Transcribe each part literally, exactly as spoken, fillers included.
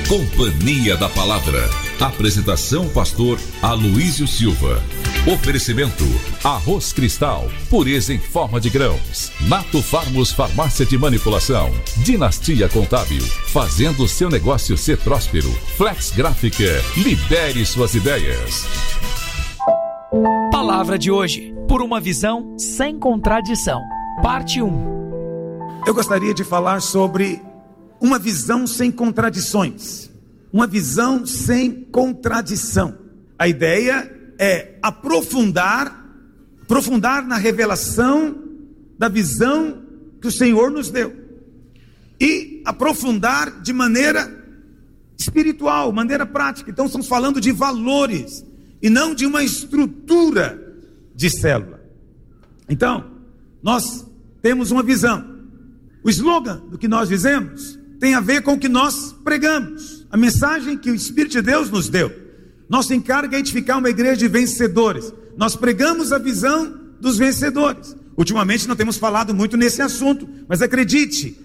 Companhia da Palavra. Apresentação pastor Aloísio Silva. Oferecimento Arroz Cristal, pureza em forma de grãos. Nato Farmos Farmácia de Manipulação. Dinastia Contábil, fazendo seu negócio ser próspero. Flex Gráfica, libere suas ideias. Palavra de hoje, por uma visão sem contradição. Parte um. Eu gostaria de falar sobre uma visão sem contradições. Uma visão sem contradição. A ideia é aprofundar, aprofundar na revelação da visão que o Senhor nos deu. E aprofundar de maneira espiritual, maneira prática. Então estamos falando de valores e não de uma estrutura de célula. Então, nós temos uma visão. O slogan do que nós dizemos tem a ver com o que nós pregamos. A mensagem que o Espírito de Deus nos deu. Nosso encargo é edificar uma igreja de vencedores. Nós pregamos a visão dos vencedores. Ultimamente não temos falado muito nesse assunto, mas acredite,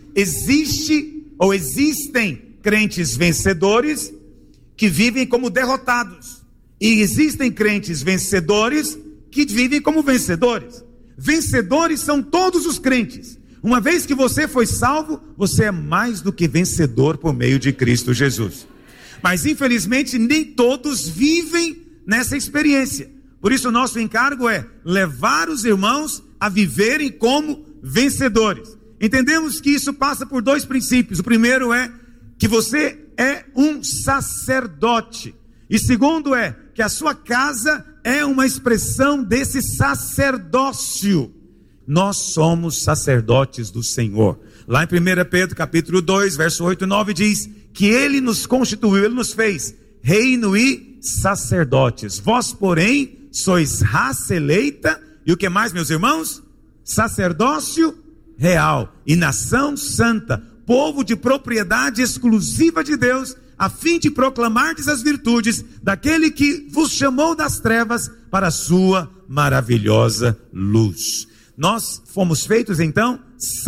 existe ou existem crentes vencedores que vivem como derrotados. E existem crentes vencedores que vivem como vencedores. Vencedores são todos os crentes. Uma vez que você foi salvo, você é mais do que vencedor por meio de Cristo Jesus. Mas infelizmente nem todos vivem nessa experiência. Por isso o nosso encargo é levar os irmãos a viverem como vencedores. Entendemos que isso passa por dois princípios. O primeiro é que você é um sacerdote. E segundo é que a sua casa é uma expressão desse sacerdócio. Nós somos sacerdotes do Senhor. Lá em primeira Pedro capítulo dois, verso oito e nove diz que Ele nos constituiu, Ele nos fez reino e sacerdotes. Vós, porém, sois raça eleita, e o que mais, meus irmãos? Sacerdócio real e nação santa, povo de propriedade exclusiva de Deus, a fim de proclamardes as virtudes daquele que vos chamou das trevas para a sua maravilhosa luz. Nós fomos feitos então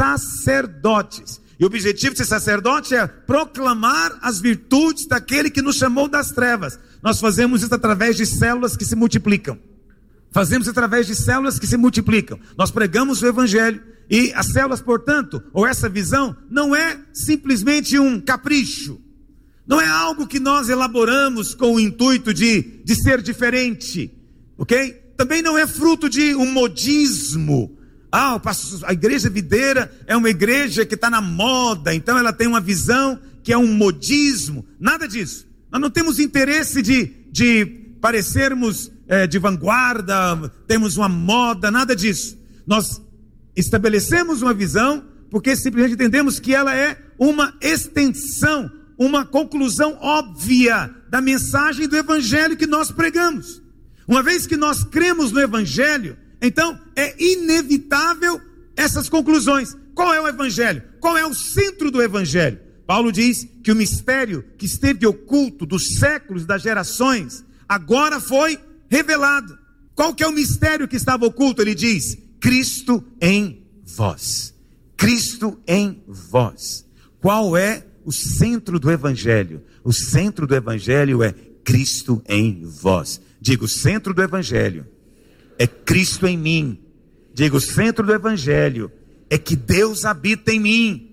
sacerdotes. E o objetivo de ser sacerdote é proclamar as virtudes daquele que nos chamou das trevas. Nós fazemos isso através de células que se multiplicam. Fazemos através de células que se multiplicam. Nós pregamos o evangelho. E as células, portanto, ou essa visão, não é simplesmente um capricho. Não é algo que nós elaboramos com o intuito de, de ser diferente. Ok? Também não é fruto de um modismo. Ah, a igreja videira é uma igreja que está na moda, então ela tem uma visão que é um modismo. Nada disso. Nós não temos interesse de, de parecermos é, de vanguarda, temos uma moda, nada disso. Nós estabelecemos uma visão porque simplesmente entendemos que ela é uma extensão, uma conclusão óbvia da mensagem do evangelho que nós pregamos. Uma vez que nós cremos no evangelho, então é inevitável essas conclusões. Qual é o evangelho? Qual é o centro do evangelho? Paulo diz que o mistério que esteve oculto dos séculos, das gerações, agora foi revelado. Qual que é o mistério que estava oculto? Ele diz, Cristo em vós. Cristo em vós. Qual é o centro do evangelho? O centro do evangelho é Cristo em vós. Digo, o centro do evangelho é Cristo em mim. Digo, o centro do evangelho é que Deus habita em mim.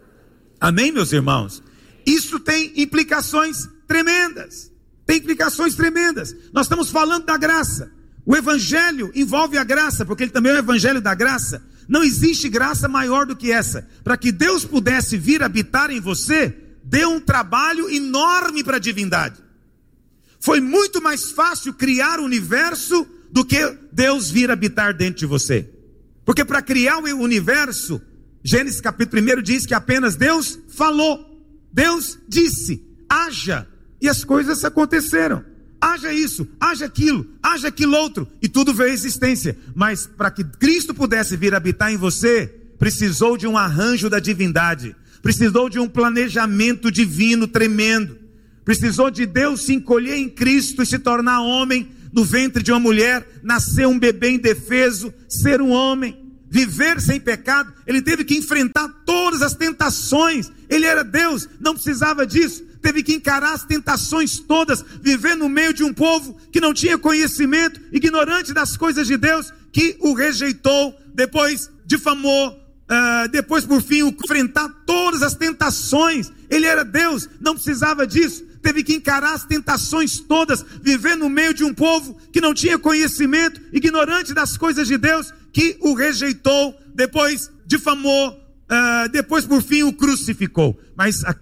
Amém, meus irmãos? Isso tem implicações tremendas. Tem implicações tremendas. Nós estamos falando da graça. O evangelho envolve a graça, porque ele também é o evangelho da graça. Não existe graça maior do que essa. Para que Deus pudesse vir habitar em você, deu um trabalho enorme para a divindade. Foi muito mais fácil criar o universo do que Deus vir habitar dentro de você. Porque para criar o universo, Gênesis capítulo um diz que apenas Deus falou. Deus disse, haja. E as coisas aconteceram. Haja isso, haja aquilo, haja aquilo outro. E tudo veio à existência. Mas para que Cristo pudesse vir habitar em você, precisou de um arranjo da divindade. Precisou de um planejamento divino tremendo. Precisou de Deus se encolher em Cristo e se tornar homem no ventre de uma mulher, nascer um bebê indefeso, ser um homem, viver sem pecado. Ele teve que enfrentar todas as tentações. Ele era Deus, não precisava disso. teve que encarar as tentações todas, viver no meio de um povo que não tinha conhecimento, ignorante das coisas de Deus, que o rejeitou, depois difamou, uh, depois por fim enfrentar todas as tentações. Ele era Deus, não precisava disso, teve que encarar as tentações todas, viver no meio de um povo que não tinha conhecimento, ignorante das coisas de Deus, que o rejeitou, depois difamou, uh, depois por fim o crucificou. Mas